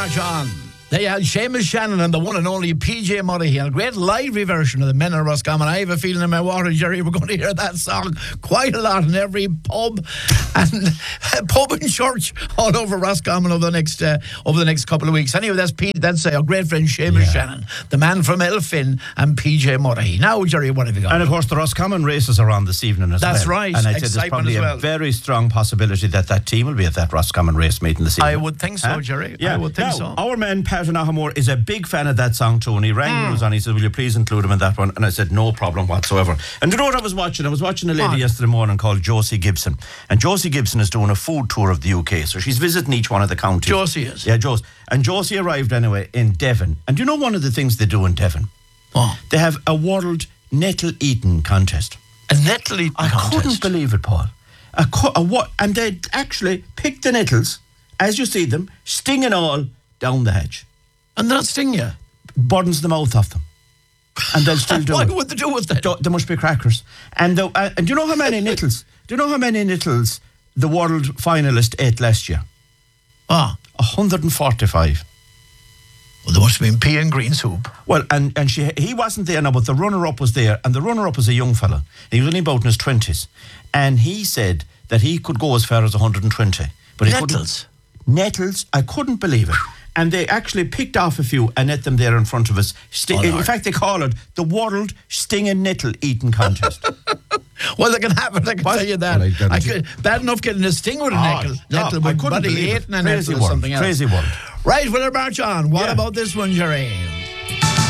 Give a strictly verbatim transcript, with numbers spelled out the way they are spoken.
march on. They had Seamus Shannon and the one and only P J Murray, a great lively version of the Men of Roscommon. I have a feeling in my water, Jerry, we're going to hear that song quite a lot in every pub and pub and church all over Roscommon over the next uh, over the next couple of weeks. Anyway, that's P, that's uh, our great friend Seamus yeah. Shannon, the man from Elphin, and P J Murray. Now, Jerry, what have you got? And of course, the Roscommon races are on this evening as that's well. That's right. And I'd say there's probably well. a very strong possibility that that team will be at that Roscommon race meeting this evening. I would think so, huh? Jerry. Yeah. I would think now, so. Our man, Pat Nahamore, is a big fan of that song too, and he rang mm. me was on. He said, "Will you please include him in that one?" And I said, "No problem whatsoever." And you know what I was watching? I was watching a lady what? yesterday morning called Josie Gibson, and Josie Gibson is doing a food tour of the U K, so she's visiting each one of the counties. Josie is, yeah, Josie. And Josie arrived anyway in Devon, and you know one of the things they do in Devon? Oh. They have a world nettle eating contest. A nettle eating I contest. I couldn't believe it, Paul. A, co- a what? And they actually pick the nettles as you see them, sting and all, down the hedge. And they'll sting you? Burdens the mouth off them. And they'll still do Why it. Why would they do with that? Do, they must be crackers. And, the, uh, and do you know how many nettles? Do you know how many nettles the world finalist ate last year? Ah. one hundred forty-five. Well, there must have been pea and green soup. Well, and, and she he wasn't there now, but the runner-up was there. And the runner-up was a young fella. He was only about in his twenties. And he said that he could go as far as one hundred twenty. But Nettles? Nettles. I couldn't believe it. And they actually picked off a few and ate them there in front of us. St- oh, in fact, they call it the World Sting and Nettle Eating Contest. Well, they can have it, I can what? tell you that. Well, I I could, bad enough getting a sting with a oh, nettle. No, nettle I couldn't believe it. Crazy world, something else. Crazy world. Right, we'll march on. What yeah. about this one, Jerry?